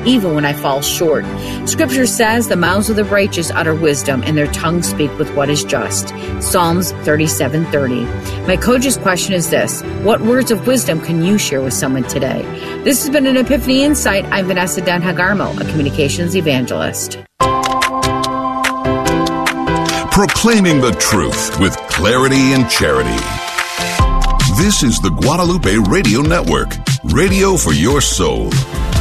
even when I fall short. Scripture says the mouths of the righteous utter wisdom, and their tongues speak with what is just. Psalms 37:30. My coach's question is this: what words of wisdom can you share with someone today? This has been an Epiphany Insight. I'm Vanessa Denhagarmo, a communications evangelist. Proclaiming the truth with clarity and charity. This is the Guadalupe Radio Network, radio for your soul.